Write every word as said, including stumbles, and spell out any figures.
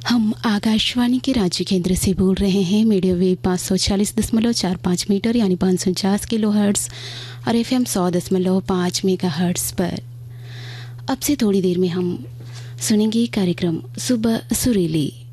हम आकाशवाणी के रांची केंद्र से बोल रहे हैं। मीडियम वेव पाँच सौ चालीस दशमलव चार पाँच मीटर यानी पाँच सौ उनचास किलो हर्ट्स और एफ एम सौ दशमलव पाँच मेगा हर्ट्स पर। अब से थोड़ी देर में हम सुनेंगे कार्यक्रम सुबह सुरीली।